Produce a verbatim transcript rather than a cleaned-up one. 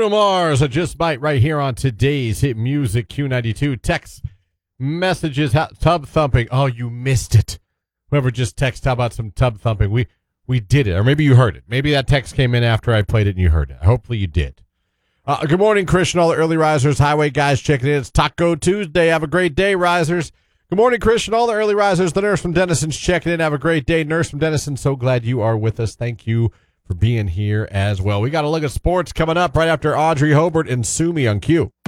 Bruno Mars, I Just Might, right here on today's Hit Music Q ninety-two. Text messages, ha- tub thumping. Oh, you missed it. Whoever just texted, how about some tub thumping? We we did it, or maybe you heard it. Maybe that text came in after I played it and you heard it. Hopefully you did. Uh, good morning, Christian, all the early risers, highway guys checking in. It's Taco Tuesday. Have a great day, risers. Good morning, Christian, all the early risers. The nurse from Denison's checking in. Have a great day. Nurse from Denison, so glad you are with us. Thank you for being here as well. We got a look at sports coming up right after Audrey Hobart and Sumi on Q.